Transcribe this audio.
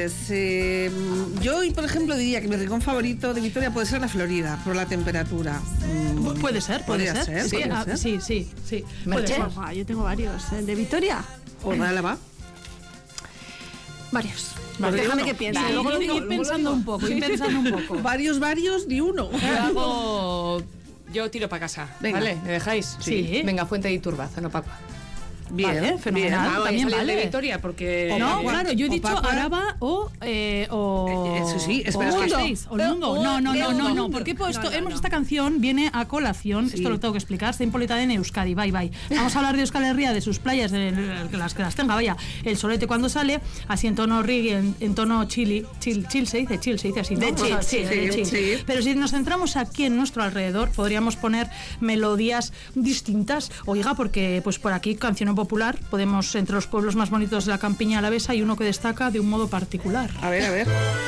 Pues yo hoy, por ejemplo, diría que mi rincón favorito de Vitoria puede ser la Florida, por la temperatura. Puede ser. Sí. Merche. Yo tengo varios. ¿El de Vitoria? ¿O de Álava? Varios. Déjame que piense. Ir pensando un poco. Varios, ni uno. Yo tiro para casa. Venga. ¿Vale? ¿Me dejáis? Sí. Venga, Fuente de Iturbaza, no Papa. Bien, vale, fenomenal. bien. También vale. de Vitoria, porque... No, claro, yo he dicho Papa. Araba o Eso sí, espera, o es que- Gasteiz, o Lugo. No, porque esta canción viene a colación, Sí. esto lo tengo que explicar, está impolitada en Euskadi, bye. Vamos a hablar de Euskal Herria, de sus playas, de las que las tenga, vaya, el solete cuando sale, así en tono reggae, en tono chill se dice así, ¿no? De chill, de chill. sí. Pero si nos centramos aquí en nuestro alrededor, podríamos poner melodías distintas, oiga, porque pues por aquí, canción popular, podemos, entre los pueblos más bonitos de la campiña alavesa, hay uno que destaca de un modo particular. A ver.